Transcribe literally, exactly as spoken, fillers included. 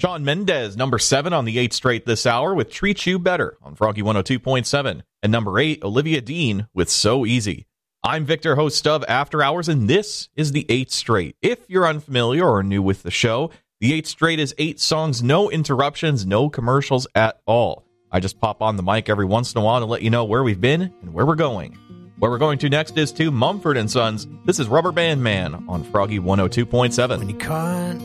Shawn Mendes, number seven on the eighth straight this hour with Treat You Better on Froggy one oh two point seven. And number eight, Olivia Dean with So Easy. I'm Victor, host of After Hours, and this is the eighth straight. If you're unfamiliar or new with the show, the eighth straight is eight songs, no interruptions, no commercials at all. I just pop on the mic every once in a while to let you know where we've been and where we're going. Where we're going to next is to Mumford and Sons. This is Rubber Band Man on Froggy one oh two point seven. When you can't